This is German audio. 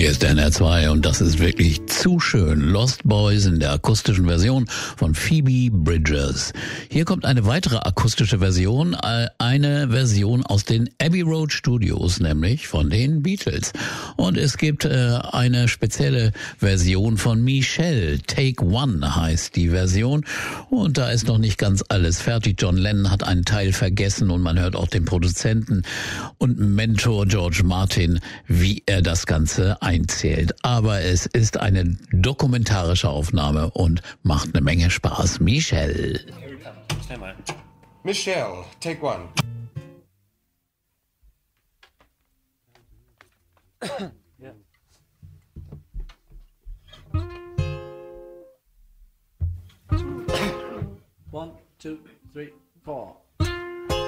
Hier ist der NR2 und das ist wirklich zu schön. Lost Boys in der akustischen Version von Phoebe Bridgers. Hier kommt eine weitere akustische Version, eine Version aus den Abbey Road Studios, nämlich von den Beatles. Und es gibt eine spezielle Version von Michelle. Take One heißt die Version. Und da ist noch nicht ganz alles fertig. John Lennon hat einen Teil vergessen und man hört auch den Produzenten und Mentor George Martin, wie er das Ganze einzählt. Aber es ist eine dokumentarische Aufnahme und macht eine Menge Spaß. Michelle. Michelle, take one. Yeah. 1, 2, 3, 4.